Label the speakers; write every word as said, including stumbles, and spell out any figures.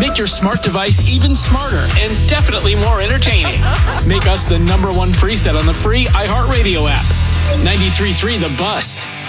Speaker 1: Make your smart device even smarter and definitely more entertaining. Make us the number one preset on the free iHeartRadio app. ninety-three point three The Bus.